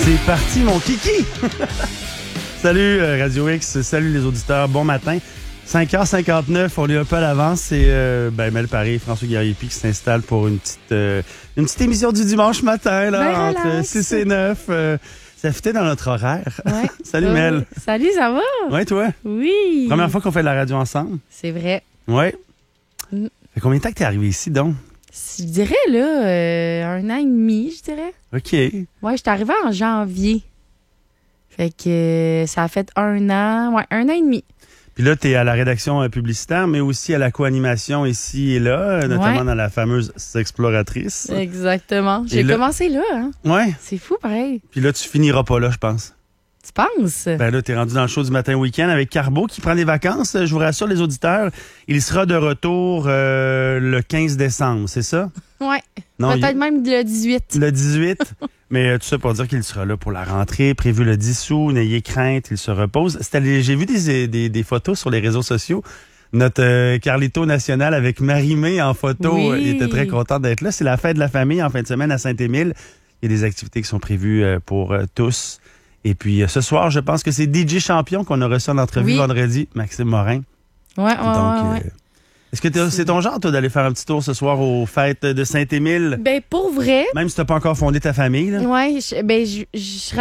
C'est parti, mon kiki! Salut Radio X, salut les auditeurs, bon matin. 5h59, on est un peu à l'avance. C'est Mel Paré, François Guerrier-Pi qui s'installe pour une petite émission du dimanche matin, là, entre 6 et 9. Ça fitait dans notre horaire. Ouais. Salut Mel. Salut, ça va? Ouais, toi? Oui. Première fois qu'on fait de la radio ensemble? C'est vrai. Ouais. Fait combien de temps que t'es arrivé ici, donc? Je dirais, là, 1 an et demi, je dirais. OK. Ouais, je suis arrivée en janvier. Fait que ça a fait 1 an, 1 an et demi. Puis là, tu es à la rédaction publicitaire, mais aussi à la co-animation ici et là, notamment dans la fameuse S'Exploratrice. Exactement. J'ai commencé là, hein? Ouais. C'est fou, pareil. Puis là, tu finiras pas là, je pense. Tu penses? Ben là, t'es rendu dans le show du matin week-end avec Carbo qui prend des vacances. Je vous rassure, les auditeurs, il sera de retour le 15 décembre, c'est ça? Ouais. Peut-être même le 18. Le 18. Mais tout ça pour dire qu'il sera là pour la rentrée, prévu le 10 août. N'ayez crainte, il se repose. J'ai vu des photos sur les réseaux sociaux. Notre Carlito National avec Marie-Mé en photo. Oui. Il était très content d'être là. C'est la fête de la famille en fin de semaine à Saint-Émile. Il y a des activités qui sont prévues pour tous. Et puis ce soir, je pense que c'est DJ Champion qu'on a reçu en entrevue vendredi, Maxime Morin. Ouais. Est-ce que c'est ton genre, toi, d'aller faire un petit tour ce soir aux fêtes de Saint-Émile? Ben, pour vrai. Même si tu n'as pas encore fondé ta famille, là? Oui, je serais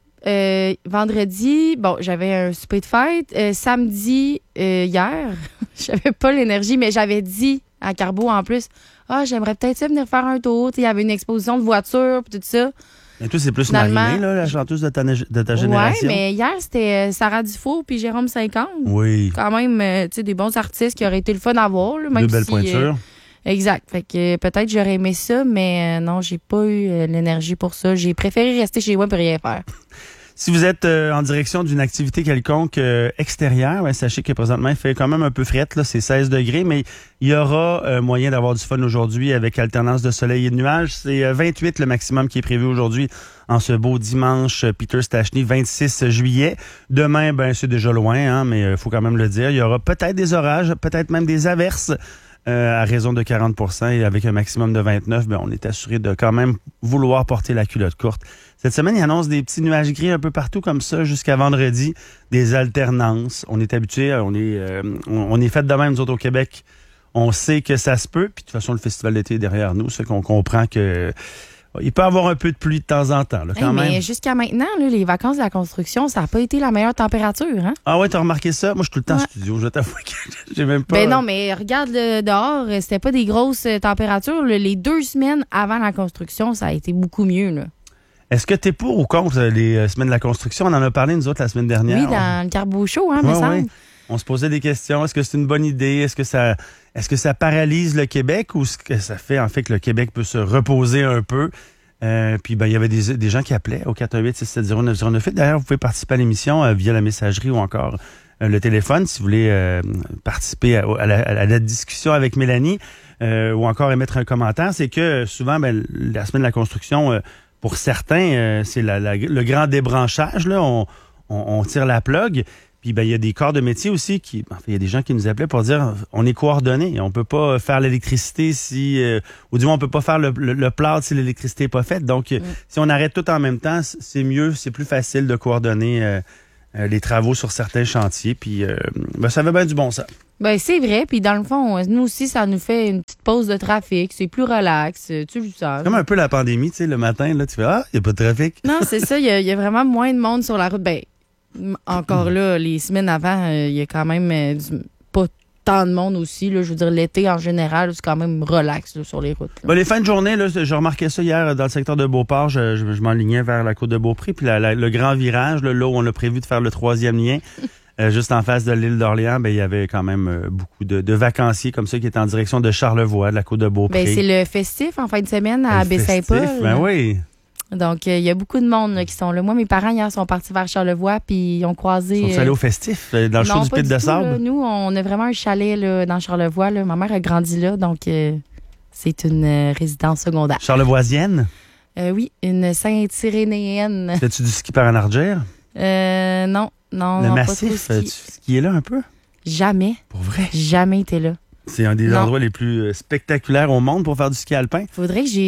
allée vendredi. Bon, j'avais un souper de fête. Samedi, hier, j'avais pas l'énergie, mais j'avais dit à Carbo en plus, j'aimerais peut-être ça venir faire un tour. Il y avait une exposition de voitures et tout ça. Et toi, c'est plus Marie-Mé, là, la chanteuse de ta génération. Oui, mais hier, c'était Sarah Dufault puis Jérôme 50. Oui. Quand même, des bons artistes qui auraient été le fun à voir. Là, même deux belles pointures. Exact. Fait que peut-être j'aurais aimé ça, mais non, j'ai pas eu l'énergie pour ça. J'ai préféré rester chez moi et rien faire. Si vous êtes en direction d'une activité quelconque extérieure, sachez que présentement, il fait quand même un peu frette, là, c'est 16 degrés, mais il y aura moyen d'avoir du fun aujourd'hui avec alternance de soleil et de nuages. C'est 28 le maximum qui est prévu aujourd'hui en ce beau dimanche Peter Stachny, 26 juillet. Demain, c'est déjà loin, hein, mais il faut quand même le dire. Il y aura peut-être des orages, peut-être même des averses. À raison de 40 % et avec un maximum de 29, on est assuré de quand même vouloir porter la culotte courte. Cette semaine, il annonce des petits nuages gris un peu partout comme ça jusqu'à vendredi, des alternances. On est habitué, on est fait de même, nous autres au Québec. On sait que ça se peut, puis de toute façon, le festival d'été est derrière nous, c'est qu'on comprend que il peut y avoir un peu de pluie de temps en temps. Là, quand même. Mais jusqu'à maintenant, là, les vacances de la construction, ça n'a pas été la meilleure température. Hein? Ah ouais, t'as remarqué ça? Moi, je suis tout le temps en studio. Je t'avoue que j'ai même pas... Ben non, mais regarde dehors, c'était pas des grosses températures. Là. Les 2 semaines avant la construction, ça a été beaucoup mieux. Là. Est-ce que t'es pour ou contre les semaines de la construction? On en a parlé, nous autres, la semaine dernière. Oui, dans le Carbo Show, me semble. Oui. On se posait des questions. Est-ce que c'est une bonne idée? Est-ce que ça paralyse le Québec ou est-ce que ça fait en fait que le Québec peut se reposer un peu? Puis il y avait des gens qui appelaient au 418-670-9098. D'ailleurs, vous pouvez participer à l'émission via la messagerie ou encore le téléphone si vous voulez participer à la discussion avec Mélanie ou encore émettre un commentaire. C'est que souvent, la semaine de la construction, pour certains, c'est le grand débranchage. Là, on tire la plug. Puis il y a des corps de métier aussi il y a des gens qui nous appelaient pour dire on est coordonnés, on peut pas faire l'électricité si ou du moins on peut pas faire le plâtre si l'électricité est pas faite. Donc si on arrête tout en même temps, c'est mieux, c'est plus facile de coordonner les travaux sur certains chantiers. Puis ça fait bien du bon sens. Ben c'est vrai, puis dans le fond, nous aussi ça nous fait une petite pause de trafic, c'est plus relax, tu le sens. Comme un peu la pandémie, tu sais, le matin là, tu fais il y a pas de trafic. Non, c'est ça, il y a vraiment moins de monde sur la route. Encore là, les semaines avant, il y a quand même pas tant de monde aussi. Là, je veux dire, l'été en général, c'est quand même relax là, sur les routes. Les fins de journée, là, je remarquais ça hier dans le secteur de Beauport. Je m'enlignais vers la côte de Beaupré. Puis le grand virage, là où on a prévu de faire le 3e lien, juste en face de l'île d'Orléans, il y avait quand même beaucoup de vacanciers comme ça qui étaient en direction de Charlevoix, de la côte de Beaupré. C'est le festif en fin de semaine à Baie-Saint-Paul. Ben oui. Donc, il y a beaucoup de monde là, qui sont là. Moi, mes parents, hier, sont partis vers Charlevoix, puis ils ont croisé... Ils sont allés au festif, dans le show du Pit de Sable? Là. Nous, on a vraiment un chalet là, dans Charlevoix. Là. Ma mère a grandi là, donc c'est une résidence secondaire. Charlevoisienne? Oui, une Saint-Irénéenne. Fais-tu du ski par en Argère? Non. Le massif, tu skiais là un peu? Jamais. Pour vrai? Jamais été là. C'est un des Non. endroits les plus spectaculaires au monde pour faire du ski alpin. Faudrait que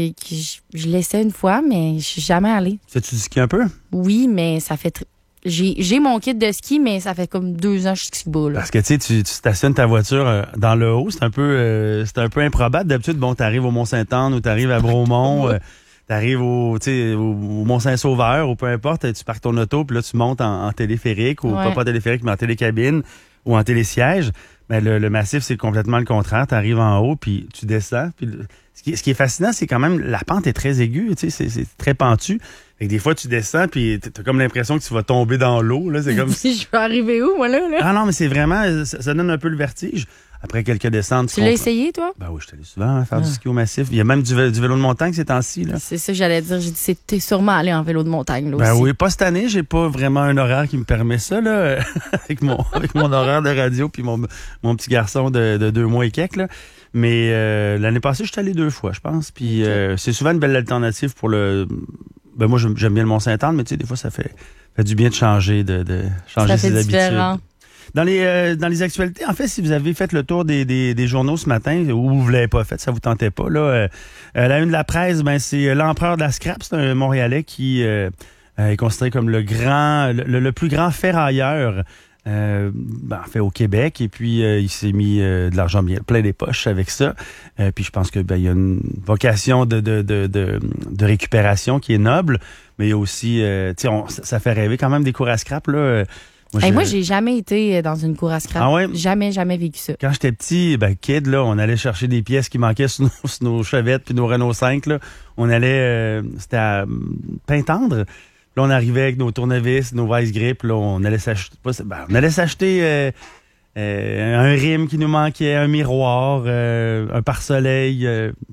je l'essaie une fois, mais je suis jamais allée. Fais-tu du ski un peu? Oui, mais ça fait... J'ai mon kit de ski, mais ça fait comme 2 ans que je skie bas, là. Parce que tu stationnes ta voiture dans le haut, c'est un peu improbable. D'habitude, bon, t'arrives au Mont-Saint-Anne ou t'arrives à Bromont, t'arrives au Mont-Saint-Sauveur ou peu importe, tu parques ton auto, puis là, tu montes en téléphérique, ou Ouais. pas en téléphérique, mais en télécabine ou en télésiège. Mais le massif, c'est complètement le contraire. T'arrives en haut, puis tu descends. Puis ce qui est fascinant, c'est quand même, la pente est très aiguë, c'est très pentu. Fait que des fois, tu descends, puis t'as comme l'impression que tu vas tomber dans l'eau. Là, c'est comme Si je vais arriver où, moi, là? Ah non, mais c'est vraiment, ça donne un peu le vertige. Après quelques descentes, Tu l'as essayé, toi? Ben oui, je suis allé souvent faire du ski au massif. Il y a même du vélo de montagne ces temps-ci. Là. C'est ça que j'allais dire. J'ai dit, t'es sûrement allé en vélo de montagne, là, Ben aussi. oui, pas cette année. J'ai pas vraiment un horaire qui me permet ça, là, avec mon horaire de radio puis mon petit garçon de 2 mois et quelques, là. Mais l'année passée, je suis allé 2 fois, je pense. Puis c'est souvent une belle alternative pour le... Ben moi, j'aime bien le Mont-Saint-Anne, mais tu sais, des fois, ça fait du bien de changer, de changer Ça ses fait habitudes. différent. Dans les actualités, en fait, si vous avez fait le tour des journaux ce matin, ou vous ne l'avez pas fait, ça vous tentait pas, là, la une de la presse, ben c'est l'empereur de la scrap, c'est un Montréalais qui est considéré comme le plus grand ferrailleur en fait au Québec, et puis il s'est mis de l'argent bien plein des poches avec ça. Puis je pense que il y a une vocation de récupération qui est noble, mais il y a aussi ça fait rêver quand même des cours à scrap là. Moi, j'ai jamais été dans une cour à scrap. Ah ouais? Jamais vécu ça. Quand j'étais petit, kid, là, on allait chercher des pièces qui manquaient sur nos Chevettes puis nos Renault 5, là. On allait, c'était à Pintendre. Là, on arrivait avec nos tournevis, nos vice grips, là, on allait s'acheter un rime qui nous manquait, un miroir, un pare-soleil,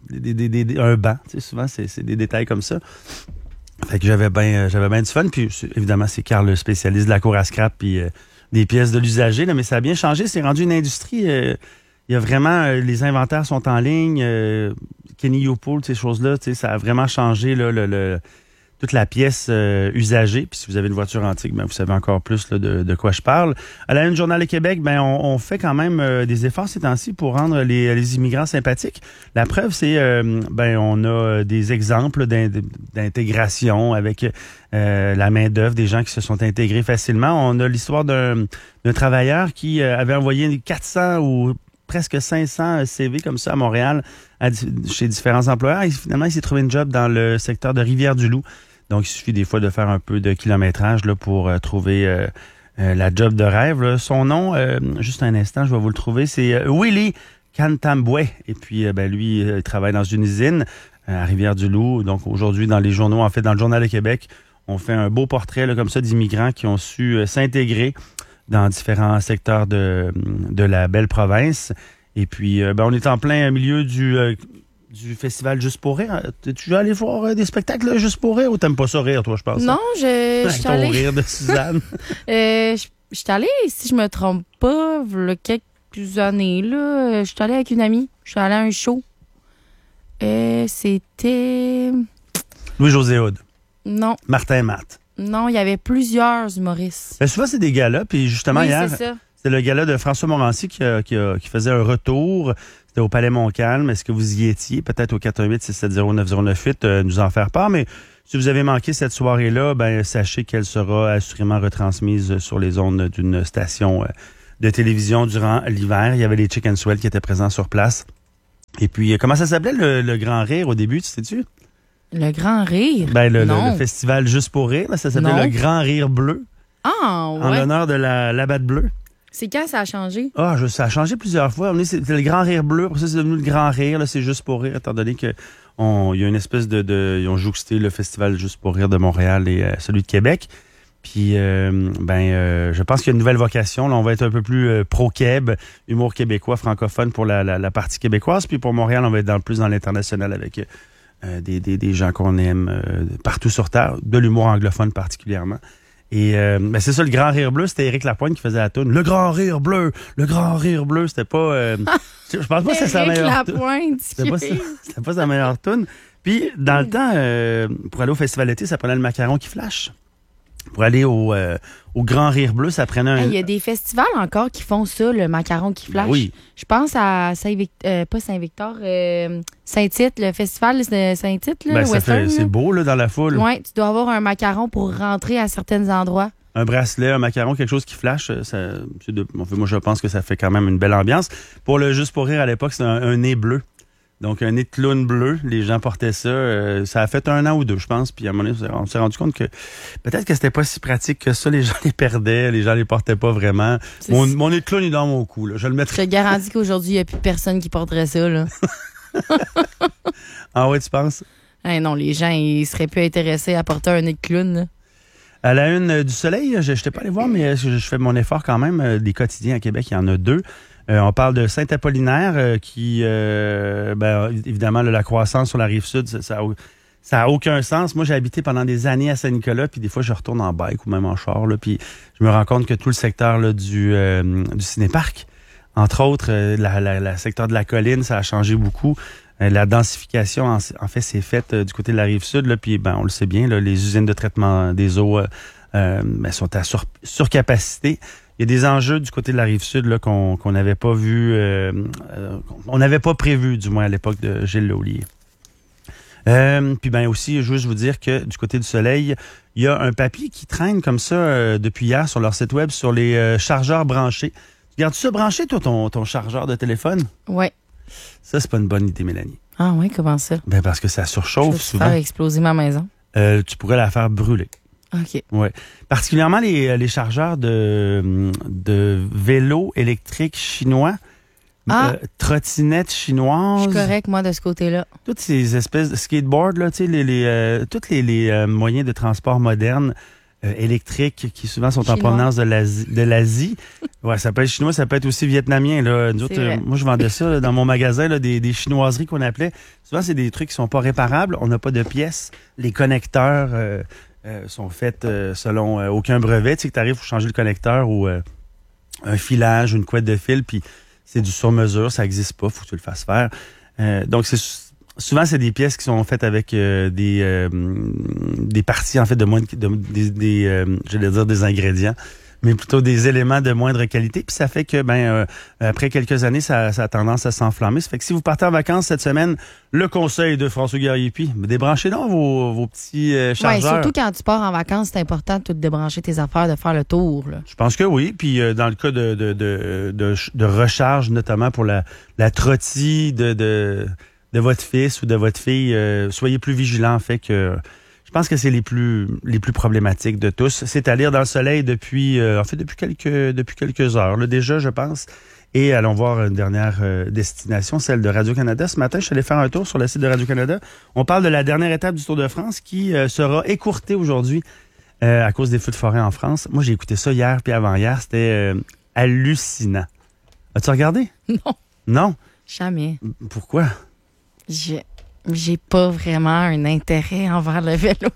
un banc. Tu sais, souvent, c'est des détails comme ça. Fait que j'avais bien du fun. Puis évidemment, c'est Carl, le spécialiste de la cour à scrap puis des pièces de l'usager. Là, mais ça a bien changé. C'est rendu une industrie. Il y a vraiment... les inventaires sont en ligne. Kenny Youpool, ces choses-là, ça a vraiment changé là, toute la pièce usagée. Puis si vous avez une voiture antique, vous savez encore plus là, de quoi je parle. À la Une Journal de Québec, on fait quand même des efforts ces temps-ci pour rendre les immigrants sympathiques. La preuve, c'est on a des exemples d'intégration avec la main-d'œuvre, des gens qui se sont intégrés facilement. On a l'histoire d'un travailleur qui avait envoyé 400 ou presque 500 CV comme ça à Montréal chez différents employeurs. Et finalement, il s'est trouvé une job dans le secteur de Rivière-du-Loup. Donc, il suffit des fois de faire un peu de kilométrage là, pour trouver la job de rêve. Là. Son nom, juste un instant, je vais vous le trouver, c'est Willy Cantamboué. Et puis, lui, il travaille dans une usine à Rivière-du-Loup. Donc, aujourd'hui, dans les journaux, en fait, dans le Journal de Québec, on fait un beau portrait là, comme ça d'immigrants qui ont su s'intégrer dans différents secteurs de la belle province. Et puis, on est en plein milieu du festival Juste pour rire. T'es-tu allé voir des spectacles là, Juste pour rire ou t'aimes pas ça rire, toi, je pense? Non, je suis allée... rire de Suzanne. Je suis allée, si je me trompe pas, il y a quelques années, là, je suis allée avec une amie. Je suis allée à un show. C'était... Louis-José Hood. Non. Martin Matt. Non, il y avait plusieurs humoristes. Souvent, c'est des galas. Puis justement, Oui, hier, c'est ça. c'était le gala de François Morancy qui faisait un retour. C'était au Palais Montcalm. Est-ce que vous y étiez? Peut-être au 418-670-9098, nous en faire part. Mais si vous avez manqué cette soirée-là, sachez qu'elle sera assurément retransmise sur les ondes d'une station de télévision durant l'hiver. Il y avait les Chicken Swell qui étaient présents sur place. Et puis, comment ça s'appelait le Grand Rire au début, tu sais-tu? Le Grand Rire? Le festival Juste pour rire, là, ça s'appelait Non. le Grand Rire Bleu. Ah, ouais. En l'honneur de la batte bleue. C'est quand ça a changé? Ça a changé plusieurs fois. C'était le Grand Rire Bleu, après ça, c'est devenu le Grand Rire. Là, c'est Juste pour rire, étant donné que il y a une espèce ils ont jouxté le festival Juste pour rire de Montréal et celui de Québec. Puis, je pense qu'il y a une nouvelle vocation. Là, on va être un peu plus pro-Québ, humour québécois, francophone pour la partie québécoise. Puis pour Montréal, on va être plus dans l'international avec des gens qu'on aime partout sur Terre, de l'humour anglophone particulièrement. Et c'est ça, le Grand Rire Bleu, c'était Éric Lapointe qui faisait la toune. Le Grand Rire Bleu, le Grand Rire Bleu, c'était pas... je pense pas que c'était sa meilleure toune. C'était pas sa meilleure toune. Puis, dans le temps, pour aller au Festival d'été, ça prenait le macaron qui flash. pour aller au Grand Rire Bleu. Ça prenait un... Il y a des festivals encore qui font ça, le macaron qui flash. Oui. Je pense à pas Saint-Victor, Saint-Tite, le festival de Saint-Tite, là, Western. C'est beau là, dans la foule. Oui, tu dois avoir un macaron pour rentrer à certains endroits. Un bracelet, un macaron, quelque chose qui flash, moi je pense que ça fait quand même une belle ambiance. Pour le Juste pour rire à l'époque, c'était un nez bleu. Donc un nez de clown bleu, les gens portaient ça. Ça a fait 1 an ou 2, je pense. Puis à un moment donné, on s'est rendu compte que peut-être que c'était pas si pratique que ça. Les gens les perdaient, les gens les portaient pas vraiment. Mon nez de clown est dans mon cou. Là. Je le mettrais. Je te garantis qu'aujourd'hui, il n'y a plus personne qui porterait ça. Là. Ah ouais, tu penses? Non, les gens, ils seraient plus intéressés à porter un nez de clown. Là. À la une du Soleil, je n'étais pas allé voir, mais je fais mon effort quand même. Des quotidiens à Québec, il y en a 2. On parle de Saint-Apollinaire qui, évidemment, la croissance sur la Rive-Sud, ça a aucun sens. Moi, j'ai habité pendant des années à Saint-Nicolas, puis des fois, je retourne en bike ou même en char, là, puis je me rends compte que tout le secteur là, du cinéparc, entre autres, le secteur de la colline, ça a changé beaucoup. La densification, en fait, s'est faite du côté de la Rive-Sud, là, puis on le sait bien, là, les usines de traitement des eaux sont à surcapacité. Il y a des enjeux du côté de la Rive-Sud là, qu'on n'avait pas vu, on n'avait pas prévu, du moins à l'époque de Gilles Laulier. Puis aussi, juste vous dire que du côté du Soleil, il y a un papier qui traîne comme ça depuis hier sur leur site web sur les chargeurs branchés. Tu gardes ça branché, toi, ton chargeur de téléphone? Oui. Ça, c'est pas une bonne idée, Mélanie. Ah oui, comment ça? Parce que ça surchauffe souvent. Faire exploser ma maison. Tu pourrais la faire brûler. OK. Ouais. Particulièrement les chargeurs de vélos électriques chinois, trottinettes chinoises. Je suis correct, moi, de ce côté-là. Toutes ces espèces de skateboards, là, tu sais, tous les moyens de transport modernes électriques qui souvent sont Chinois. en provenance de l'Asie. Ouais, ça peut être chinois, ça peut être aussi vietnamien. Là. Nous autres, moi, je vendais ça là, dans mon magasin, là, des chinoiseries qu'on appelait. Souvent, c'est des trucs qui sont pas réparables. On n'a pas de pièces. Les connecteurs sont faits selon aucun brevet. Tu sais que tu arrives pour changer le connecteur ou un filage, une couette de fil, puis c'est du sur-mesure, ça n'existe pas, faut que tu le fasses faire. Donc, souvent, c'est des pièces qui sont faites avec des parties, en fait, de moins j'allais dire des ingrédients, mais plutôt des éléments de moindre qualité. Puis ça fait que, après quelques années, ça a tendance à s'enflammer. Ça fait que si vous partez en vacances cette semaine, le conseil de François Guerrier-Puis, débranchez donc vos petits chargeurs. Oui, surtout quand tu pars en vacances, c'est important de tout débrancher tes affaires, de faire le tour. Là. Je pense que oui. Puis dans le cas de recharge, notamment pour la trottille de votre fils ou de votre fille, soyez plus vigilants, en fait, que je pense que c'est les plus problématiques de tous. C'est à lire dans le Soleil depuis quelques heures, là, déjà, je pense. Et allons voir une dernière destination, celle de Radio-Canada. Ce matin, je suis allé faire un tour sur le site de Radio-Canada. On parle de la dernière étape du Tour de France qui sera écourtée aujourd'hui à cause des feux de forêt en France. Moi, j'ai écouté ça hier puis avant-hier. C'était hallucinant. As-tu regardé? Non. Non? Jamais. Pourquoi? J'ai pas vraiment un intérêt envers le vélo.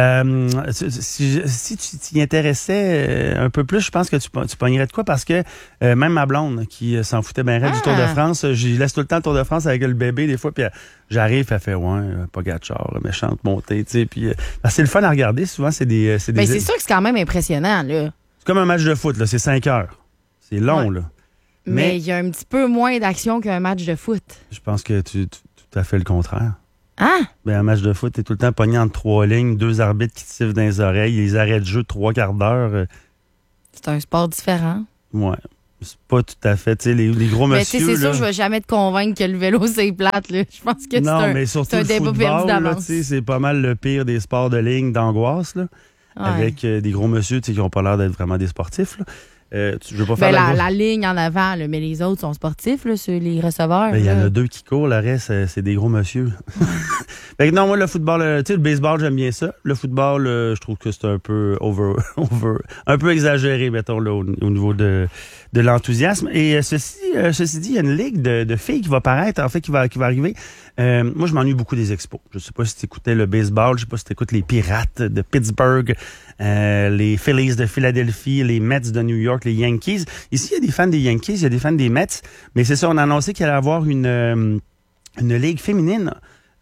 Si tu t'y intéressais un peu plus, je pense que tu pognerais de quoi parce que même ma blonde qui s'en foutait bien raide du Tour de France, j'y laisse tout le temps le Tour de France avec le bébé des fois, puis j'arrive, elle fait pas gâchard, méchante montée, tu sais, puis c'est le fun à regarder, souvent c'est des Mais c'est sûr que c'est quand même impressionnant, là. C'est comme un match de foot, là, c'est 5 heures. C'est long, là. Mais il y a un petit peu moins d'action qu'un match de foot. Je pense que tu as fait le contraire. Ah! Un match de foot, t'es tout le temps pogné entre 3 lignes, 2 arbitres qui te sifflent dans les oreilles, les arrêts de jeu de 3/4 d'heure. C'est un sport différent. Ouais. C'est pas tout à fait, tu sais, les gros mais monsieur. Mais c'est sûr, je vais jamais te convaitre que le vélo, c'est plate, là. Je pense que c'est un débat perdu d'avance. C'est pas mal le pire des sports de ligne d'angoisse, là. Ouais. Avec des gros monsieur, qui ont pas l'air d'être vraiment des sportifs, là. Je veux pas faire la ligne en avant, là, mais les autres sont sportifs, là, les receveurs. Il y en a 2 qui courent, le reste, c'est des gros monsieur. Fait que non, moi, le football, le baseball, j'aime bien ça. Le football, je trouve que c'est un peu un peu exagéré, mettons, là, au niveau de l'enthousiasme. Et ceci dit, il y a une ligue de filles qui va paraître, en fait, qui va arriver. Moi, je m'ennuie beaucoup des expos. Je sais pas si tu écoutais le baseball, je sais pas si tu écoutes les Pirates de Pittsburgh, les Phillies de Philadelphie, les Mets de New York, les Yankees. Ici, il y a des fans des Yankees, il y a des fans des Mets, mais c'est ça, on a annoncé qu'il allait y avoir une ligue féminine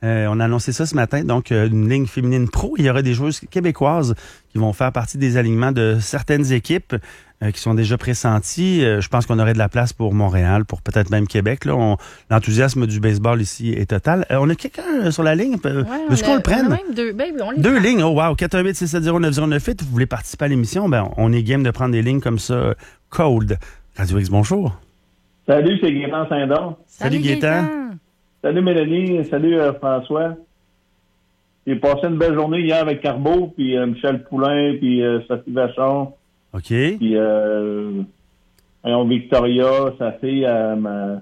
On a annoncé ça ce matin, donc une ligne féminine pro. Il y aura des joueuses québécoises qui vont faire partie des alignements de certaines équipes qui sont déjà pressenties. Je pense qu'on aurait de la place pour Montréal, pour peut-être même Québec. Là, l'enthousiasme du baseball ici est total. On a quelqu'un sur la ligne? Est-ce qu'on le prenne? On a même deux lignes? Oh wow! 418-670-9098. Vous voulez participer à l'émission? Ben, on est game de prendre des lignes comme ça. Cold. Radio X, bonjour. Salut, c'est Gaétan Saint-Don. Salut Gaétan. Salut Mélanie, salut François. J'ai passé une belle journée hier avec Carbo, puis Michel Poulain, puis Sophie Vachon. OK. Puis Victoria, sa fille à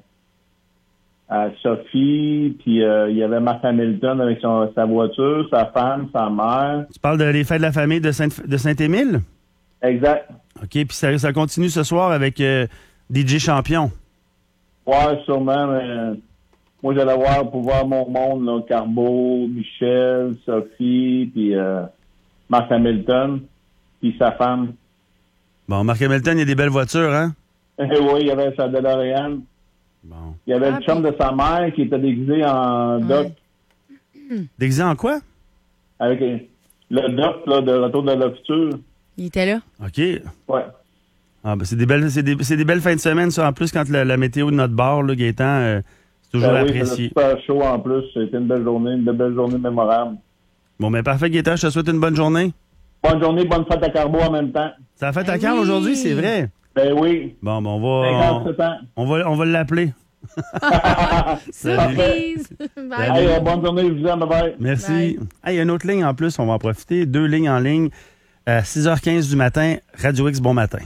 Sophie, puis il y avait Marc Hamilton avec sa voiture, sa femme, sa mère. Tu parles des fêtes de la famille de Saint-Émile? Exact. OK, puis ça continue ce soir avec DJ Champion. Ouais, sûrement, mais... Moi, j'allais pour voir mon monde, là, Carbo, Michel, Sophie, puis Marc Hamilton, puis sa femme. Bon, Marc Hamilton, il y a des belles voitures, hein? Oui, il y avait sa DeLorean. Bon. Il y avait le chum de sa mère qui était déguisé en doc. Déguisé en quoi? Avec le doc là, de Retour de la future. Il était là? OK. Ouais. Ah, ben c'est des belles fins de semaine, ça, en plus, quand la météo de notre bar, là, Gaétan... C'est toujours apprécié. C'était super chaud en plus. C'était une belle journée mémorable. Bon, ben parfait, Gaétan. Je te souhaite une bonne journée. Bonne journée, bonne fête à Carbo en même temps. C'est la fête à Carl aujourd'hui, c'est vrai? Ben oui. Bon, on va l'appeler. Surprise! Bye. Hey, bonne journée, je vous aime. Bye. Merci. Il y a une autre ligne en plus, on va en profiter. 2 lignes en ligne. 6h15 du matin, Radio X, bon matin.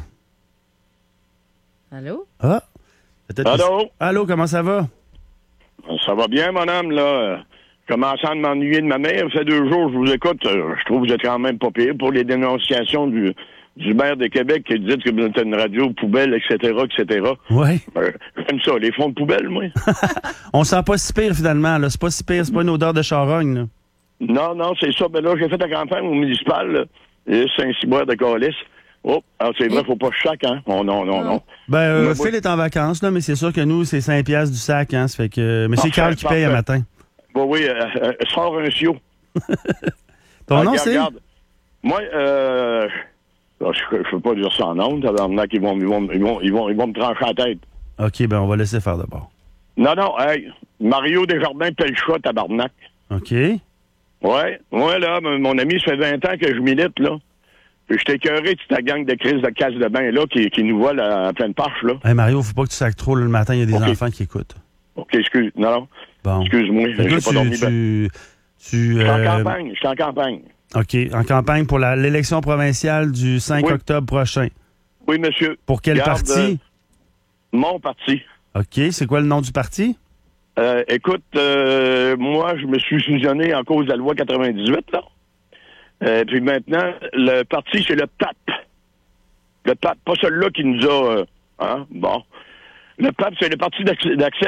Allô? Ah, Allô? Allô, comment ça va? Ça va bien, mon âme, là. Commençant à m'ennuyer de ma mère. Ça fait 2 jours que je vous écoute. Je trouve que vous êtes quand même pas pire pour les dénonciations du maire de Québec qui dit que vous êtes une radio poubelle, etc., etc. Oui. J'aime ça, les fonds de poubelle, moi. On sent pas si pire, finalement. Là. C'est pas si pire, c'est pas une odeur de charogne. Là. Non, c'est ça. Ben là, j'ai fait la campagne au municipal, là. Et Saint-Cyboire de Calis. Oh, alors c'est vrai, faut pas chaque, hein? Oh, non. Ben, Phil est en vacances, là, mais c'est sûr que nous, c'est 5 piastres du sac, hein? Ça fait que. Mais c'est Carl qui paye un matin. Bon, oui, sors un sio. Ton nom, c'est? Regarde. Moi, je peux pas dire ça en ondes, tabarnak, ils vont me trancher la tête. OK, ben, on va laisser faire d'abord. Non, hey, Mario Desjardins-Pelchat, tabarnak. OK. Ouais, moi, là, mon ami, ça fait 20 ans que je milite, là. Puis je t'ai écœuré de ta gang de crise de casse de bain, là, qui nous voit là, en pleine parche, là. Hey, Mario, faut pas que tu sacres trop, là, le matin, il y a des enfants qui écoutent. OK, excuse. Non. Bon. Excuse-moi, j'ai pas dormi bien. Je suis en campagne. OK, en campagne pour l'élection provinciale du 5 octobre prochain. Oui, monsieur. Pour quel parti? Mon parti. OK, c'est quoi le nom du parti? Écoute, moi, je me suis fusionné en cause de la loi 98, là. Puis maintenant, le parti, c'est le PAP. Le PAP, pas celui-là qui nous a... bon. Le PAP, c'est le parti d'accès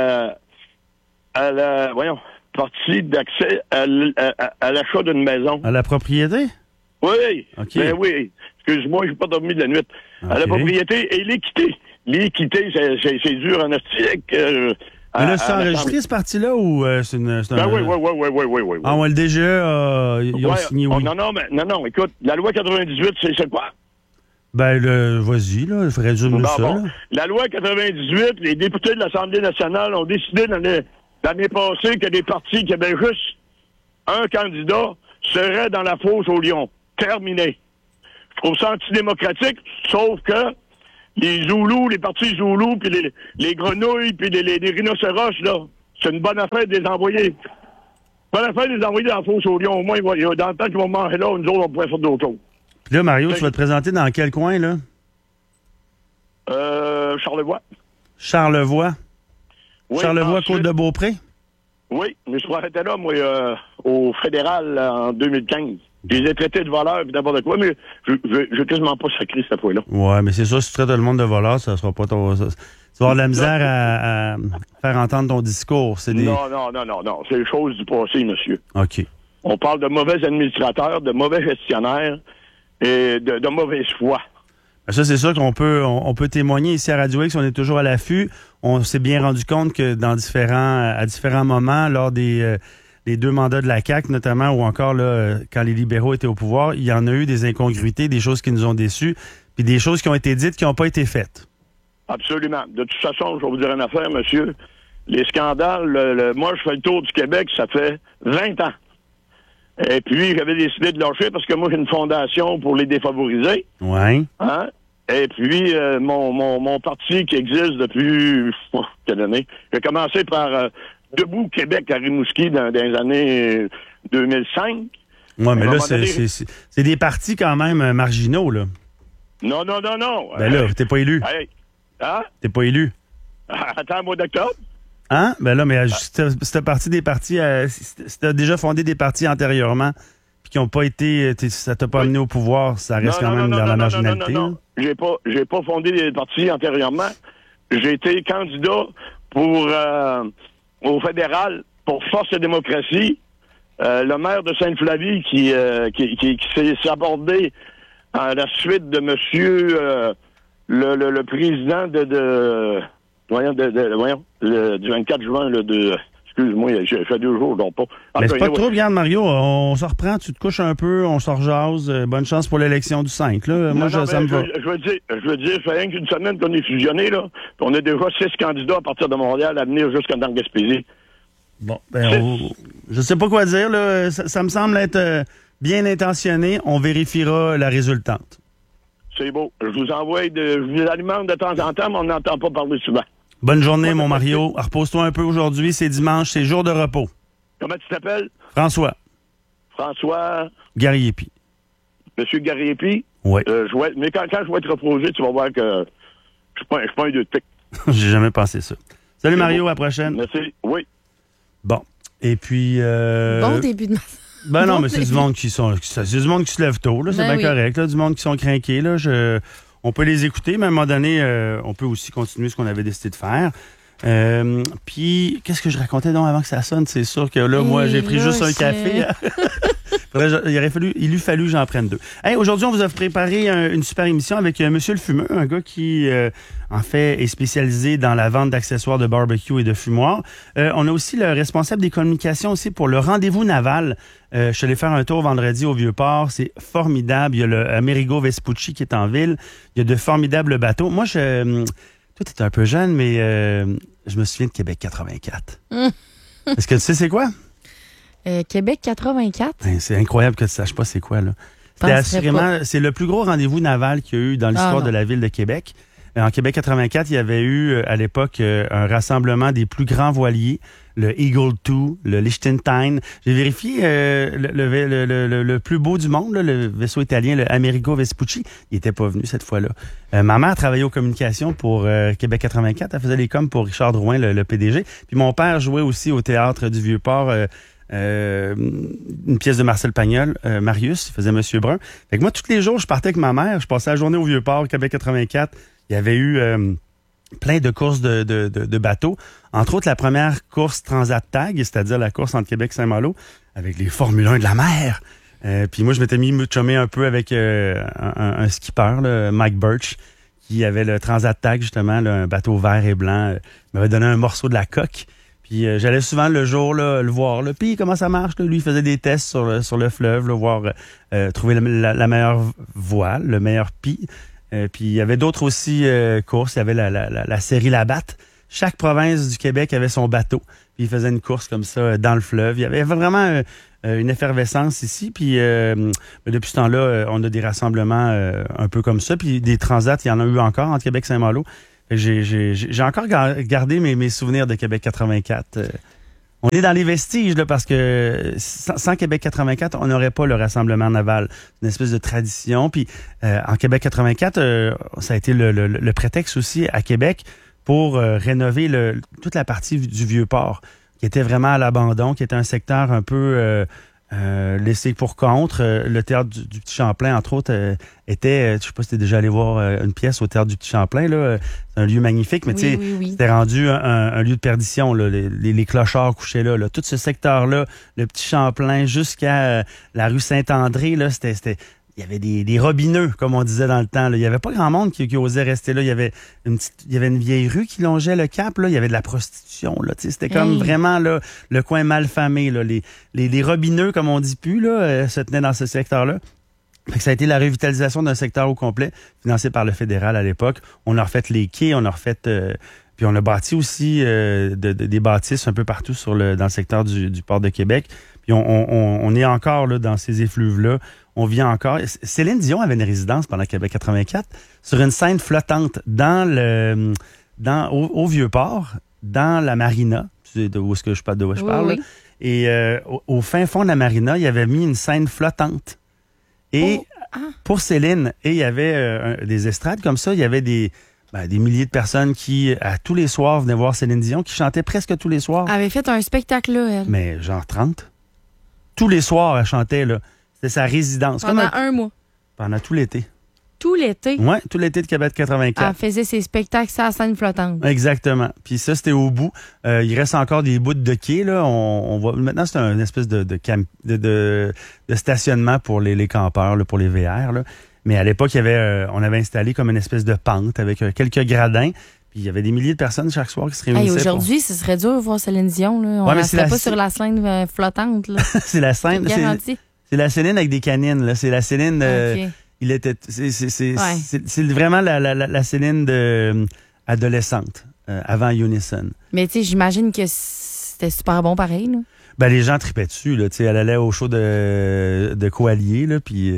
parti d'accès à l'achat d'une maison. À la propriété? Oui. OK. Ben oui. Excuse-moi, j'ai pas dormi de la nuit. Okay. À la propriété et l'équité. L'équité, c'est dur en ostique. Mais là, c'est enregistré, ce parti-là, ou c'est un... Oui. Ah, ouais, le DGE, ils ont signé oui. Non, écoute, la loi 98, c'est quoi? Ben, vas-y, là, résume-nous ça. Bon. La loi 98, les députés de l'Assemblée nationale ont décidé l'année passée que des partis qui avaient juste un candidat seraient dans la fosse au lion. Terminé. Je trouve ça antidémocratique, sauf que les Zoulous, les partis Zoulous, puis les grenouilles, puis les rhinocéros, là, c'est une bonne affaire de les envoyer. Bonne affaire de les envoyer dans la fosse au lion. Au moins, dans le temps qu'ils vont manger là, nous autres, on pourrait faire d'autres choses. Puis là, Mario, tu vas te présenter dans quel coin, là? Charlevoix. Charlevoix? Oui, Charlevoix, Côte-de-Beaupré? Oui, mais je suis arrêté là, moi, au fédéral, en 2015. Je les ai traités de voleurs et n'importe quoi, mais je vais quasiment pas sacré cette fois-là. Ouais, mais c'est ça, si tu traites le monde de voleurs, ça sera pas ton... Tu vas avoir de la misère à faire entendre ton discours. Non. C'est les choses du passé, monsieur. OK. On parle de mauvais administrateurs, de mauvais gestionnaires et de mauvaise foi. Ça, c'est sûr qu'on peut témoigner ici à Radio X. On est toujours à l'affût. On s'est bien rendu compte que à différents moments, lors des les 2 mandats de la CAQ, notamment, ou encore là, quand les libéraux étaient au pouvoir, il y en a eu des incongruités, des choses qui nous ont déçus, puis des choses qui ont été dites qui n'ont pas été faites. Absolument. De toute façon, je vais vous dire une affaire, monsieur. Les scandales, moi, je fais le tour du Québec, ça fait 20 ans. Et puis, j'avais décidé de lâcher parce que moi, j'ai une fondation pour les défavorisés. Oui. Hein? Et puis, mon parti qui existe depuis, quelle année? J'ai commencé par Debout Québec à Rimouski dans les années 2005. Oui, mais là, c'est des partis quand même marginaux, là. Non. Ben là, t'es pas élu. Hey. Hein? T'es pas élu. Attends, mois d'octobre. Hein? Ben là, mais c'était parti des partis, c'était déjà fondé des partis antérieurement, puis qui n'ont pas été, ça t'a pas amené au pouvoir, ça reste quand même dans la marginalité. Non. J'ai pas fondé des partis antérieurement. J'ai été candidat pour au fédéral pour Force et démocratie. Le maire de Sainte-Flavie qui s'est abordé à la suite de monsieur le président du 24 juin excuse-moi, j'ai fait 2 jours, donc pas. Mais c'est pas trop, regarde, Mario, on se reprend, tu te couches un peu, on se rejase. Bonne chance pour l'élection du 5, là. Ça me va. Je veux dire, ça fait rien qu'une semaine qu'on est fusionné, là. Puis on a déjà 6 candidats à partir de Montréal à venir jusqu'à dans le Gaspésie. Bon, je sais pas quoi dire, là. Ça me semble être bien intentionné. On vérifiera la résultante. C'est beau. Je vous alimente de temps en temps, mais on n'entend pas parler souvent. Bonne journée, mon Mario. Repose-toi un peu aujourd'hui. C'est dimanche, c'est jour de repos. Comment tu t'appelles? François Gariepi. Monsieur Gariepi? Oui. Mais quand je vais être reposé, tu vas voir que je suis pas un deux de pique. J'ai jamais pensé ça. Salut, Mario, à la prochaine. Merci. Oui. Bon. Et puis... Bon début de matin. Ben non, mais c'est du monde qui se lève tôt, là. C'est bien correct, là. Du monde qui sont crinqués, là. On peut les écouter, mais à un moment donné, on peut aussi continuer ce qu'on avait décidé de faire. Puis, qu'est-ce que je racontais donc avant que ça sonne? C'est sûr que là, moi, j'ai pris juste un café. Il lui fallu que j'en prenne 2. Hey, aujourd'hui, on vous a préparé une super émission avec Monsieur le Fumeux, un gars qui, en fait, est spécialisé dans la vente d'accessoires de barbecue et de fumoir. On a aussi le responsable des communications aussi pour le rendez-vous naval. Je suis allé faire un tour vendredi au Vieux-Port. C'est formidable. Il y a le Amerigo Vespucci qui est en ville. Il y a de formidables bateaux. Moi, toi, t'es un peu jeune, mais je me souviens de Québec 84. Est-ce que tu sais c'est quoi? Québec 84? Ben, c'est incroyable que tu ne saches pas c'est quoi, là. C'est le plus gros rendez-vous naval qu'il y a eu dans l'histoire de la ville de Québec. En Québec 84, il y avait eu, à l'époque, un rassemblement des plus grands voiliers, le Eagle II, le Liechtenstein. J'ai vérifié le plus beau du monde, là, le vaisseau italien, le Amerigo Vespucci. Il était pas venu cette fois-là. Ma mère travaillait aux communications pour Québec 84. Elle faisait les coms pour Richard Drouin, le PDG. Puis mon père jouait aussi au théâtre du Vieux-Port, une pièce de Marcel Pagnol, Marius, il faisait Monsieur Brun. Fait que moi, tous les jours, je partais avec ma mère, je passais la journée au Vieux-Port, Québec 84. Il y avait eu plein de courses de bateaux. Entre autres, la première course Transat Tag, c'est-à-dire la course entre Québec et Saint-Malo, avec les Formule 1 de la mer. Puis moi, je m'étais mis me chummer un peu avec un skipper, là, Mike Birch, qui avait le Transat Tag, justement, là, un bateau vert et blanc. Il m'avait donné un morceau de la coque. Puis j'allais souvent le jour là, le voir. Là. Puis comment ça marche? Là? Lui, il faisait des tests sur le fleuve, là, voir trouver la meilleure voile, le meilleur pis. Puis il y avait d'autres aussi courses. Il y avait la série Labatt. Chaque province du Québec avait son bateau. Puis il faisait une course comme ça dans le fleuve. Il y avait vraiment une effervescence ici. Puis depuis ce temps-là, on a des rassemblements un peu comme ça. Puis des transats, il y en a eu encore entre Québec et Saint-Malo. J'ai encore gardé mes souvenirs de Québec 84. On est dans les vestiges, là, parce que sans Québec 84, on n'aurait pas le rassemblement naval. C'est une espèce de tradition. Puis en Québec 84, ça a été le prétexte aussi à Québec pour rénover toute la partie du Vieux-Port, qui était vraiment à l'abandon, qui était un secteur un peu laissé pour contre. Le théâtre du Petit Champlain, entre autres, était, je sais pas si tu es déjà allé voir une pièce au théâtre du Petit Champlain, là. C'est un lieu magnifique, mais tu sais, c'était rendu un lieu de perdition, là. Les clochards couchaient là. Tout ce secteur-là, le Petit Champlain jusqu'à la rue Saint-André, là, c'était il y avait des robineux, comme on disait dans le temps. Là. Il y avait pas grand monde qui osait rester là. Il y avait une vieille rue qui longeait le cap. Là. Il y avait de la prostitution. Là. C'était comme vraiment là, le coin mal famé. Là. Les robineux, comme on dit plus, là, se tenaient dans ce secteur-là. Fait que ça a été la revitalisation d'un secteur au complet, financé par le fédéral à l'époque. On a refait les quais, on a refait... puis on a bâti aussi des bâtisses un peu partout dans le secteur du port de Québec. Puis on est encore là, dans ces effluves-là. On vit encore. Céline Dion avait une résidence pendant Québec 84 sur une scène flottante au Vieux-Port, dans la marina. Tu sais de où je parle? Oui. Là. Et au fin fond de la marina, il avait mis une scène flottante. Et pour Céline, et il y avait des estrades comme ça, il y avait des milliers de personnes qui, à tous les soirs, venaient voir Céline Dion, qui chantait presque tous les soirs. Elle avait fait un spectacle là, elle. Mais genre 30. Tous les soirs, elle chantait, là. C'était sa résidence. Pendant un mois. Pendant tout l'été. Tout l'été? Oui, tout l'été de Québec 84. Elle faisait ses spectacles sur la scène flottante. Exactement. Puis ça, c'était au bout. Il reste encore des bouts de quai, là. On voit, maintenant, c'est une espèce de stationnement pour les campeurs, là, pour les VR, là. Mais à l'époque, on avait installé comme une espèce de pente avec quelques gradins. Puis il y avait des milliers de personnes chaque soir qui se réunissaient. Aujourd'hui, ce serait dur de voir Céline Dion. Là. On ne serait pas sur la scène flottante. Là. C'est la scène. C'est la Céline avec des canines. Là. C'est la Céline... Okay. C'est vraiment la Céline adolescente, avant Unison. Mais tu sais, j'imagine que c'était super bon pareil. Là. Ben, les gens tripaient dessus. Là. Elle allait au show de Coallier, là, puis...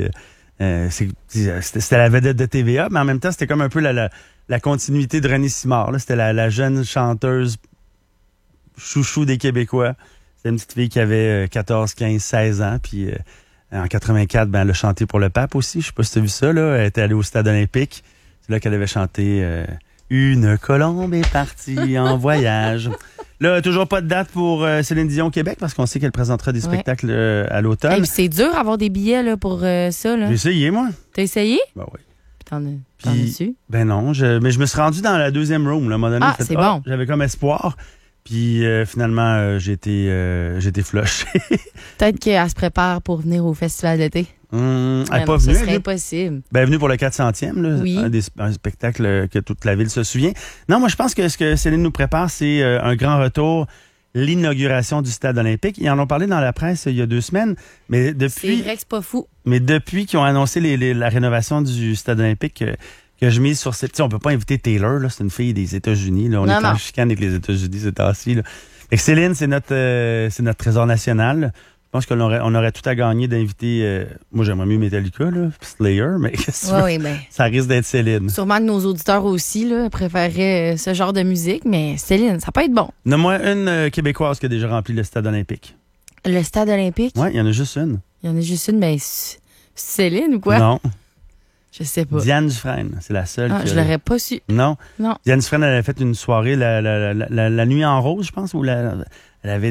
c'était la vedette de TVA, mais en même temps, c'était comme un peu la continuité de René Simard. Là. C'était la jeune chanteuse chouchou des Québécois. C'était une petite fille qui avait 14, 15, 16 ans. Puis en 84, elle a chanté pour le pape aussi. Je sais pas si tu as vu ça. Là. Elle était allée au Stade olympique. C'est là qu'elle avait chanté Une colombe est partie en voyage. Là, toujours pas de date pour Céline Dion Québec parce qu'on sait qu'elle présentera des spectacles à l'automne. Hey, c'est dur d'avoir des billets là, pour ça. Là. J'ai essayé, moi. T'as essayé? Ben oui. T'en as-tu? Ben non, mais je me suis rendu dans la deuxième room. Là, à un moment donné, c'est bon. J'avais comme espoir. Puis finalement, j'ai été flush. Peut-être qu'elle se prépare pour venir au festival d'été. Elle n'est pas venue. Ce serait impossible. Ben, elle est venue pour le 400e, là, oui. un spectacle que toute la ville se souvient. Non, moi, je pense que ce que Céline nous prépare, c'est un grand retour, l'inauguration du Stade olympique. Ils en ont parlé dans la presse il y a 2 semaines. Mais depuis, c'est vrai que c'est pas fou. Mais depuis qu'ils ont annoncé la rénovation du Stade olympique, que je mise sur cette... Tu sais, on peut pas inviter Taylor, là, c'est une fille des États-Unis. Là. On est en chicane avec les États-Unis ces temps-ci. Là. Fait que Céline, c'est notre trésor national. Je pense qu'on aurait tout à gagner d'inviter... moi, j'aimerais mieux Metallica, là, Slayer, mais qu'est-ce que tu veux? Ça risque d'être Céline. Sûrement que nos auditeurs aussi là, préféreraient ce genre de musique, mais Céline, ça peut être bon. Nomme-moi une Québécoise qui a déjà rempli le Stade olympique. Le Stade olympique? Oui, il y en a juste une. Il y en a juste une, mais Céline ou quoi? Non. Je sais pas. Diane Dufresne, c'est la seule. Je l'aurais pas su. Non. Diane Dufresne, elle avait fait une soirée, la nuit en rose, je pense, où elle avait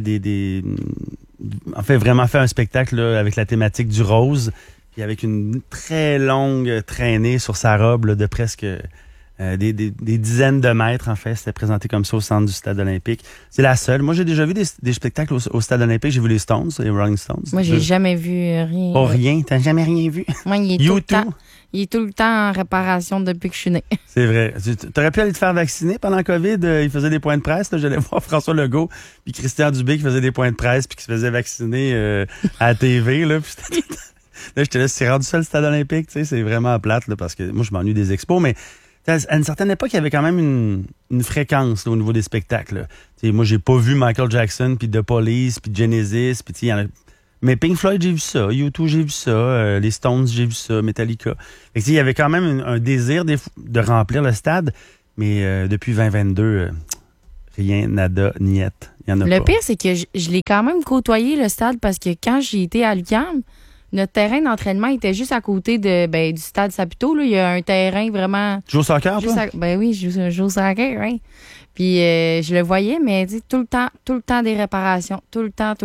en fait, vraiment fait un spectacle là, avec la thématique du rose, puis avec une très longue traînée sur sa robe là, de presque des dizaines de mètres, en fait. C'était présenté comme ça au centre du Stade olympique. C'est la seule. Moi, j'ai déjà vu des spectacles au Stade olympique. J'ai vu les Stones, les Rolling Stones. Moi, j'ai jamais vu rien. Pas rien? T'as jamais rien vu? Moi, il est tout le temps en réparation depuis que je suis née. C'est vrai. Tu aurais pu aller te faire vacciner pendant le COVID. Il faisait des points de presse. Là, j'allais voir François Legault puis Christian Dubé qui faisait des points de presse puis qui se faisait vacciner à la TV. Là, là j'étais là, c'est rendu ça le Stade olympique. Tu sais, c'est vraiment plate là, parce que moi, je m'ennuie des expos. Mais à une certaine époque, il y avait quand même une fréquence là, au niveau des spectacles. Moi, j'ai pas vu Michael Jackson puis The Police puis Genesis. Puis il y en a... Mais Pink Floyd, j'ai vu ça. U2, j'ai vu ça. Les Stones, j'ai vu ça. Metallica. Il y avait quand même un désir de remplir le stade. Mais depuis 2022, rien, nada, niette. Il y en a pas. Le pire, c'est que je l'ai quand même côtoyé, le stade, parce que quand j'ai été à l'UQAM, notre terrain d'entraînement était juste à côté du stade Saputo. Là. Il y a un terrain vraiment... Tu joues au soccer, toi? Ben oui, je joue au soccer, oui. Puis je le voyais, mais tout le temps des réparations. Tout le temps.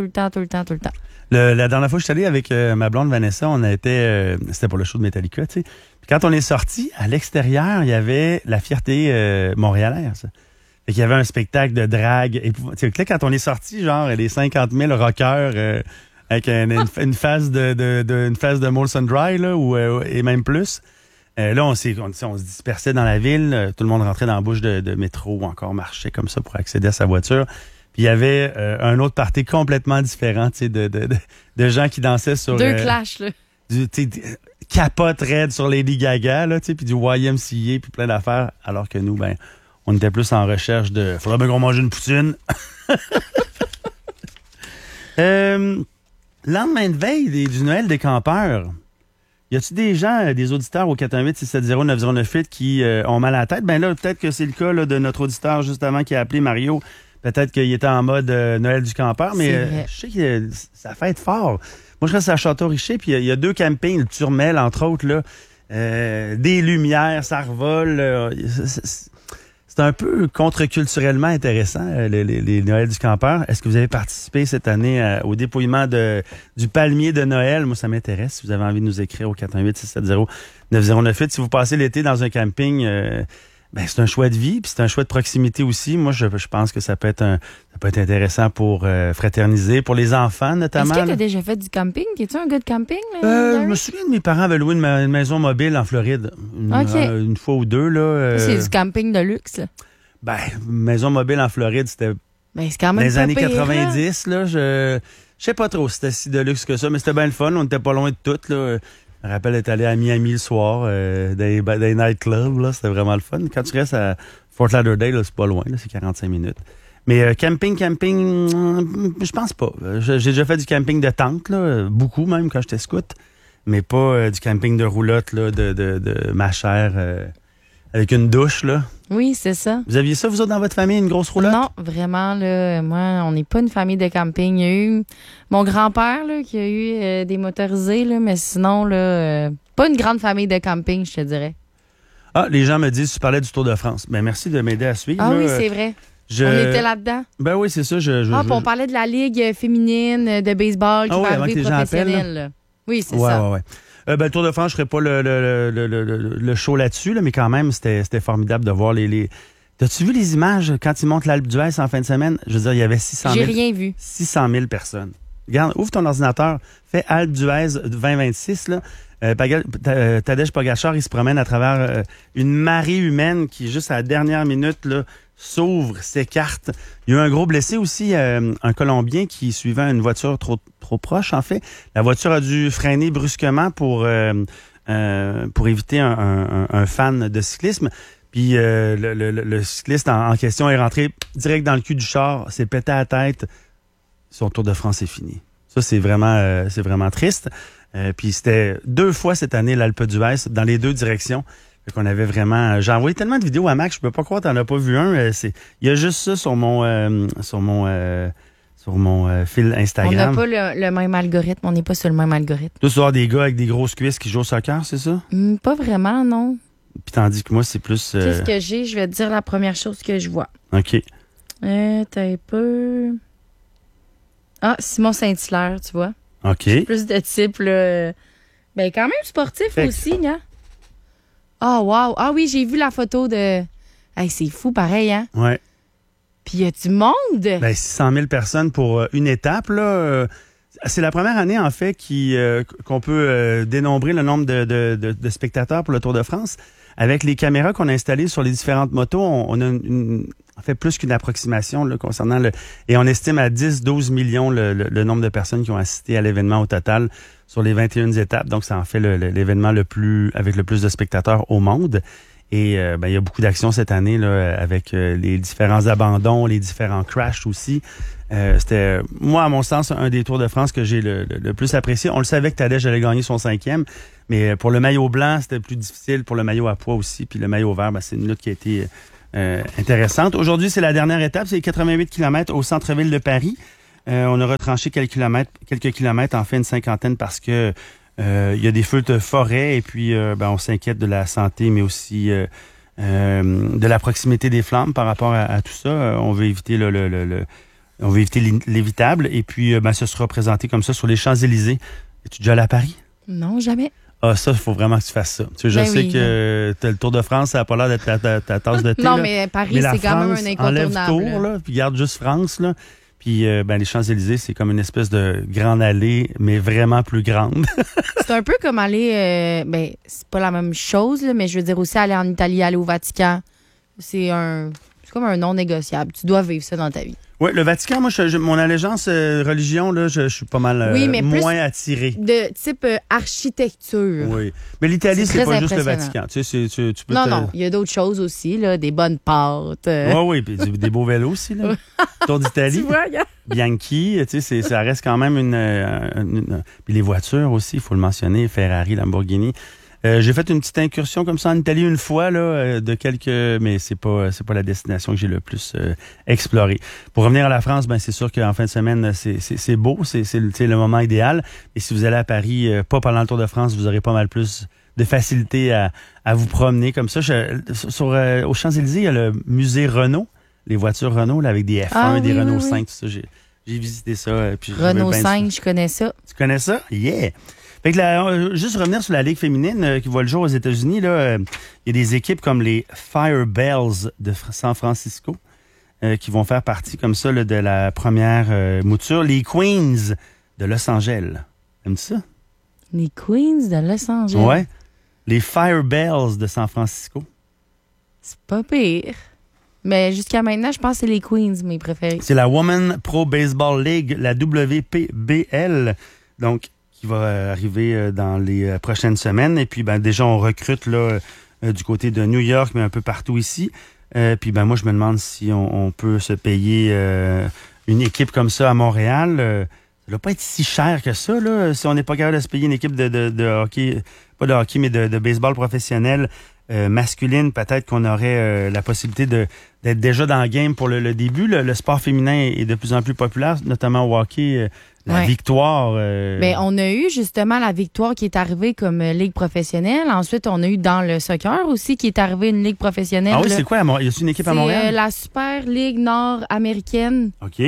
La dernière fois que je suis allé avec ma blonde Vanessa, on a été... c'était pour le show de Metallica, tu sais. Puis quand on est sorti, à l'extérieur, il y avait la fierté montréalaise. Fait qu'il y avait un spectacle de drague. Et tu sais, quand on est sorti, genre, les 50 000 rockers avec une phase une phase de Molson Dry, là, et même plus. Là, on se dispersait dans la ville. Tout le monde rentrait dans la bouche de métro ou encore marchait comme ça pour accéder à sa voiture. Puis il y avait un autre party complètement différent, tu sais, de gens qui dansaient sur... Deux clashs, là. Capote raide sur Lady Gaga, là, tu sais, puis du YMCA, puis plein d'affaires, alors que nous, ben, on était plus en recherche de... Faudrait bien qu'on mange une poutine. Lendemain de veille du Noël des campeurs, y a-tu des gens, des auditeurs au 418-670-9098 qui ont mal à la tête? Ben là, peut-être que c'est le cas là, de notre auditeur juste avant qui a appelé Mario. Peut-être qu'il était en mode Noël du campeur, mais je sais que ça fait être fort. Moi, je reste à Château-Richer, puis il y a 2 campings, le Turmel, entre autres, là, des lumières, ça revole. C'est un peu contre-culturellement intéressant, les Noëls du campeur. Est-ce que vous avez participé cette année au dépouillement du palmier de Noël? Moi, ça m'intéresse. Si vous avez envie de nous écrire au 418-670-9098. Si vous passez l'été dans un camping... ben, c'est un choix de vie, puis c'est un choix de proximité aussi. Moi, je pense que ça peut être intéressant pour fraterniser, pour les enfants notamment. Est-ce que tu as déjà fait du camping? Es-tu un gars de camping? Je me souviens de mes parents avaient loué une maison mobile en Floride. Une fois ou deux. Là. C'est du camping de luxe, là. Ben, maison mobile en Floride, c'était c'est quand même les années pire, 90. Là, je sais pas trop si c'était si de luxe que ça, mais c'était bien le fun. On n'était pas loin de tout, là. Je me rappelle d'être allé à Miami le soir, dans les nightclubs, là, c'était vraiment le fun. Quand tu restes à Fort Lauderdale, là, c'est pas loin, là, c'est 45 minutes. Mais camping, je pense pas. J'ai déjà fait du camping de tente, là, beaucoup même quand j'étais scout, mais pas du camping de roulotte, là, de machère avec une douche, là. Oui, c'est ça. Vous aviez ça, vous autres, dans votre famille, une grosse roulotte? Non, vraiment, là, moi, on n'est pas une famille de camping. Il y a eu mon grand-père, là, qui a eu des motorisés, là, mais sinon, là, pas une grande famille de camping, je te dirais. Ah, les gens me disent, tu parlais du Tour de France. Ben, merci de m'aider à suivre. Ah là. oui, c'est vrai. On était là-dedans. Ben oui, c'est ça. Puis on parlait de la ligue féminine de baseball qui va arriver professionnelle. Là. Oui, c'est ça. Ouais. Le Tour de France, je ne ferai pas le show là-dessus, là, mais quand même, c'était formidable de voir les... T'as-tu vu les images quand ils montent l'Alpe d'Huez en fin de semaine? Je veux dire, il y avait 600 000... J'ai rien vu. 600 000 personnes. Regarde, ouvre ton ordinateur, fais Alpe d'Huez 2026, là. Tadej Pogacar, il se promène à travers une marée humaine qui, juste à la dernière minute, là, s'ouvre, s'écarte. Il y a eu un gros blessé aussi, un Colombien qui suivait une voiture trop proche, en fait. La voiture a dû freiner brusquement pour éviter un fan de cyclisme. Puis le cycliste en question est rentré direct dans le cul du char, s'est pété à la tête. Son Tour de France est fini. Ça, c'est vraiment triste. Puis c'était 2 fois cette année l'Alpe d'Huez dans les 2 directions. Fait qu'on avait vraiment... J'ai envoyé tellement de vidéos à Max, je peux pas croire que t'en as pas vu un. Il y a juste ça sur mon fil Instagram. On n'a pas le même algorithme, on n'est pas sur le même algorithme. Toi, tu dois avoir des gars avec des grosses cuisses qui jouent au soccer, c'est ça? Pas vraiment, non. Puis tandis que moi, c'est plus... Qu'est-ce que j'ai? Je vais te dire la première chose que je vois. OK. T'as un peu... Ah, Simon Saint-Hilaire, tu vois. OK. Plus de type, là... Ben, quand même sportif aussi, hein? Ah, wow! Ah oui, j'ai vu la photo de... Hey, c'est fou, pareil, hein? Ouais. Puis y a du monde! Ben, 600 000 personnes pour une étape, là. C'est la première année, en fait, qu'on peut dénombrer le nombre de spectateurs pour le Tour de France. Avec les caméras qu'on a installées sur les différentes motos, on a en fait plus qu'une approximation là, concernant et on estime à 10-12 millions le nombre de personnes qui ont assisté à l'événement au total sur les 21 étapes. Donc, ça en fait l'événement avec le plus de spectateurs au monde. Et il y a beaucoup d'actions cette année là, avec les différents abandons, les différents crashs aussi. C'était, moi, à mon sens, un des Tours de France que j'ai le plus apprécié. On le savait que Tadej allait gagner son 5e, mais pour le maillot blanc, c'était plus difficile. Pour le maillot à pois aussi, puis le maillot vert, c'est une lutte qui a été intéressante. Aujourd'hui, c'est la dernière étape, c'est les 88 km au centre-ville de Paris. On a retranché quelques kilomètres, en fait une cinquantaine, parce que il y a des feux de forêt et puis on s'inquiète de la santé, mais aussi de la proximité des flammes par rapport à tout ça. On veut éviter on veut éviter l'évitable et puis ce sera présenté comme ça sur les Champs-Élysées. Es-tu déjà allé à Paris? Non, jamais. Ah, ça, il faut vraiment que tu fasses ça. Tu sais, je sais que le Tour de France, ça n'a pas l'air d'être ta tasse de thé. Non, là. mais Paris, c'est quand même un incontournable. Enlève Tour, là, puis garde juste France, là. Puis les Champs-Élysées, c'est comme une espèce de grande allée, mais vraiment plus grande. C'est un peu comme aller... c'est pas la même chose, là, mais je veux dire aussi aller en Italie, aller au Vatican. C'est comme un non négociable. Tu dois vivre ça dans ta vie. Oui, le Vatican, moi, mon allégeance religion, là, je suis pas mal moins attiré. De type architecture. Oui. Mais l'Italie, c'est pas juste le Vatican. Tu sais, tu peux non, il y a d'autres choses aussi, là, des bonnes pâtes. Oui, puis des beaux vélos aussi, là. Tour d'Italie. Tu vois, regarde. Bianchi, tu sais, ça reste quand même une... Puis les voitures aussi, il faut le mentionner, Ferrari, Lamborghini. J'ai fait une petite incursion comme ça en Italie une fois, là, mais c'est pas la destination que j'ai le plus explorée. Pour revenir à la France, c'est sûr qu'en fin de semaine, c'est beau, c'est le moment idéal. Et si vous allez à Paris, pas pendant le Tour de France, vous aurez pas mal plus de facilité à vous promener comme ça. Aux Champs-Élysées, il y a le musée Renault, les voitures Renault, là, avec des F1, des Renault 5, tout ça. J'ai visité ça. Puis Renault 5, je connais ça. Tu connais ça? Yeah! Fait que juste revenir sur la Ligue féminine qui voit le jour aux États-Unis, là, il y a des équipes comme les Fire Bells de San Francisco qui vont faire partie comme ça là, de la première mouture. Les Queens de Los Angeles. Aimes-tu ça? Les Queens de Los Angeles? Ouais. Les Fire Bells de San Francisco. C'est pas pire. Mais jusqu'à maintenant, je pense que c'est les Queens, mes préférés. C'est la Women Pro Baseball League, la WPBL. Donc, qui va arriver dans les prochaines semaines. Et puis, déjà, on recrute là du côté de New York, mais un peu partout ici. Puis, moi, je me demande si on peut se payer une équipe comme ça à Montréal. Ça doit pas être si cher que ça, là, si on n'est pas capable de se payer une équipe de hockey, pas de hockey, mais de baseball professionnel masculine. Peut-être qu'on aurait la possibilité d'être déjà dans le game pour le début. Le sport féminin est de plus en plus populaire, notamment au hockey. La victoire. On a eu justement la victoire qui est arrivée comme ligue professionnelle. Ensuite, on a eu dans le soccer aussi qui est arrivée une ligue professionnelle. Ah oui, c'est quoi? Y a-t-il une équipe à Montréal? C'est la Super Ligue nord-américaine. OK.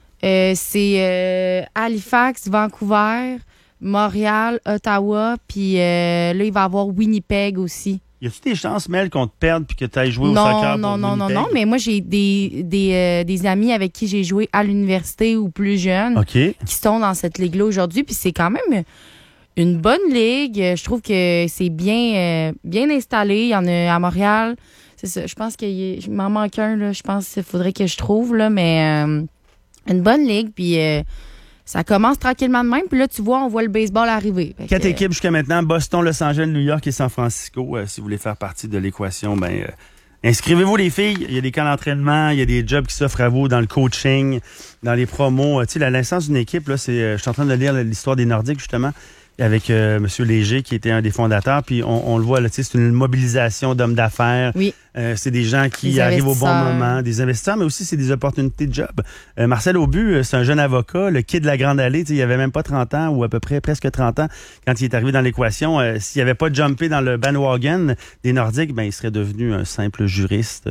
C'est Halifax, Vancouver, Montréal, Ottawa, puis là, il va y avoir Winnipeg aussi. Y a-tu des chances, Mel, qu'on te perde puis que tu ailles jouer au soccer pour Winnipeg? Non, mais moi, j'ai des amis avec qui j'ai joué à l'université ou plus jeunes qui sont dans cette ligue-là aujourd'hui, puis c'est quand même une bonne ligue. Je trouve que c'est bien installé. Il y en a à Montréal. C'est ça, je pense qu'il m'en manque un, là. Je pense qu'il faudrait que je trouve, là, mais une bonne ligue, puis... ça commence tranquillement de même. Puis là, tu vois, on voit le baseball arriver. 4 équipes jusqu'à maintenant. Boston, Los Angeles, New York et San Francisco. Si vous voulez faire partie de l'équation, inscrivez-vous les filles. Il y a des camps d'entraînement. Il y a des jobs qui s'offrent à vous dans le coaching, dans les promos. Tu sais, la naissance d'une équipe, là, je suis en train de lire l'histoire des Nordiques, justement, avec M. Léger, qui était un des fondateurs. Puis on le voit, là, c'est une mobilisation d'hommes d'affaires. Oui. C'est des gens qui arrivent au bon moment, des investisseurs, mais aussi c'est des opportunités de job. Marcel Aubu, c'est un jeune avocat, le kid de la Grande Allée, il avait même pas 30 ans ou à peu près presque 30 ans quand il est arrivé dans l'équation. S'il avait pas jumpé dans le bandwagon des Nordiques, il serait devenu un simple juriste.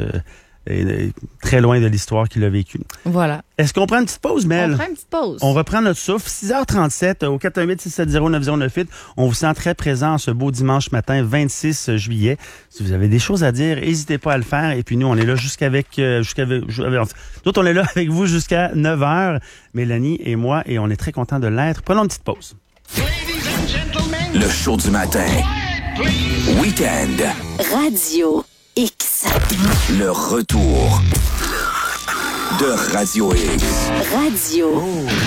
Très loin de l'histoire qu'il a vécue. Voilà. Est-ce qu'on prend une petite pause, Mel? On prend une petite pause. On reprend notre souffle. 6h37 au 418-670-9098. On vous sent très présent ce beau dimanche matin, 26 juillet. Si vous avez des choses à dire, n'hésitez pas à le faire. Et puis nous, on est là d'autres, on est là avec vous jusqu'à 9h. Mélanie et moi, et on est très contents de l'être. Prenons une petite pause. Le show du matin. Week-end. Radio X. Le retour de Radio X. Radio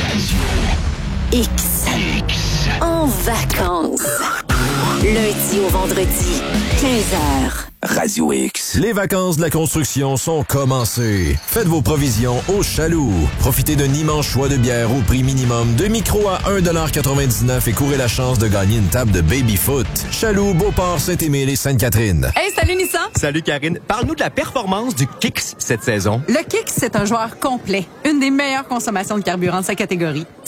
X. En vacances. Lundi au vendredi, 15h. Radio X. Les vacances de la construction sont commencées. Faites vos provisions au Chaloux. Profitez d'un immense choix de bières au prix minimum de micro à 1,99$ et courez la chance de gagner une table de baby-foot. Chaloux, Beauport, Saint-Émile et Sainte-Catherine. Hey, salut Nissan! Salut Karine. Parle-nous de la performance du Kicks cette saison. Le Kicks, c'est un joueur complet. Une des meilleures consommations de carburant de sa catégorie.